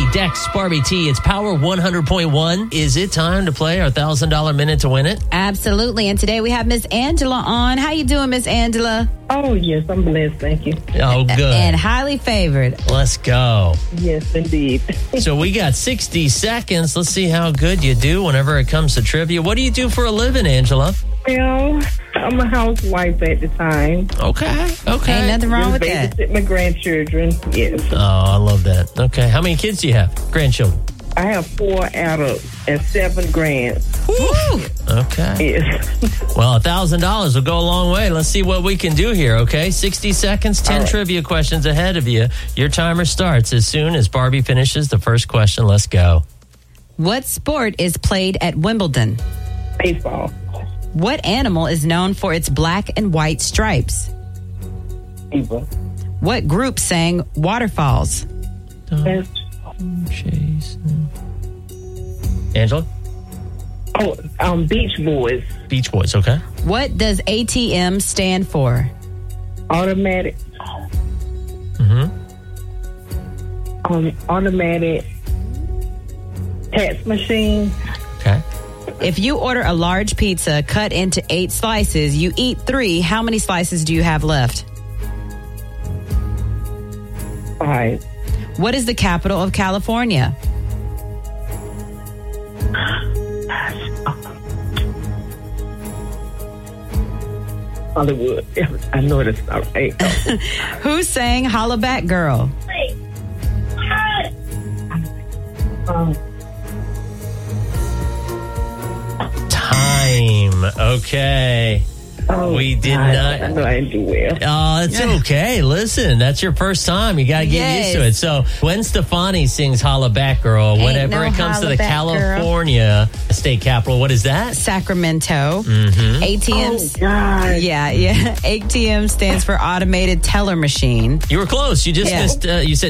Dex, Barbie T. It's Power 100.1. Is it time to play our $1,000 minute to win it? Absolutely. And today we have Miss Angela on. How you doing, Miss Angela? Oh, yes, I'm blessed. Thank you. Oh, good. And highly favored. Let's go. Yes, indeed. So we got 60 seconds. Let's see how good you do whenever it comes to trivia. What do you do for a living, Angela? Well, I'm a housewife at the time. Okay. Ain't nothing wrong with that. Babysit my grandchildren, yes. Oh, I love that. Okay. How many kids do you have? Grandchildren? I have 4 adults and 7 grands. Woo! Okay. Yes. Well, $1,000 will go a long way. Let's see what we can do here, okay? 60 seconds, 10 right. trivia questions ahead of you. Your timer starts as soon as Barbie finishes the first question. Let's go. What sport is played at Wimbledon? Baseball. What animal is known for its black and white stripes? Eva. What group sang Waterfalls? Yes. Jason. Angela? Oh, Beach Boys. Beach Boys, okay. What does ATM stand for? Automatic. Automatic tax machine. Okay. If you order a large pizza cut into 8 slices, you eat 3, how many slices do you have left? 5. What is the capital of California? Hollywood. I know that's not right. Who sang Holla Back Girl? Time. Okay. We did God, not. I know I didn't do well. Oh, it's okay. Listen, that's your first time. You got to get used to it. So when Stefani sings Holla Back Girl, whenever no it comes to holla the back California state capital, what is that? Sacramento. Mm-hmm. ATM. Oh, God. Yeah. ATM stands for Automated Teller Machine. You were close. You just missed, you said